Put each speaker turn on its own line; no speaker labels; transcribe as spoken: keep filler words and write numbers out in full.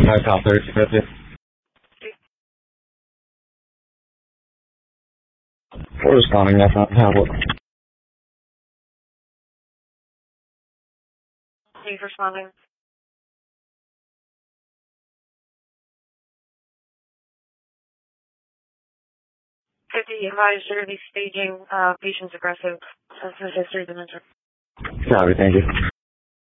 My top thirty fifty. We're responding, that's not tablet.
Thanks for responding. fifty, advised you're going to be staging uh, patient's aggressive sensitive history dementia.
Sorry, thank you.